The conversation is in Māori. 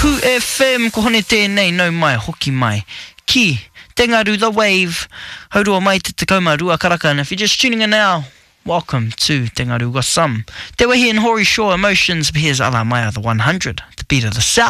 Otaku FM, ko hone tēnei nau mai, hoki mai. Ki, Te Ngaru, The Wave, haurua mai te Tekauma Rua Karaka. And if you're just tuning in now, welcome to Te Ngaru Got Some. Te wehi in Hoary Shore Emotions, but here's Ala Maya, the 100, the beat of the South.